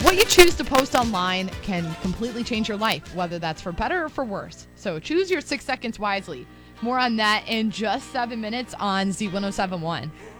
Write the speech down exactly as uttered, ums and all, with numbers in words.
What you choose to post online can completely change your life, whether that's for better or for worse. So choose your six seconds wisely. More on that in just seven minutes on Z ten seventy-one.